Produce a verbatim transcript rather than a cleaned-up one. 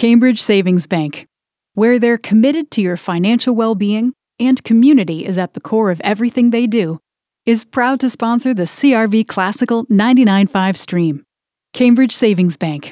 Cambridge Savings Bank, where they're committed to your financial well-being and community is at the core of everything they do, is proud to sponsor the C R V Classical ninety-nine point five stream. Cambridge Savings Bank,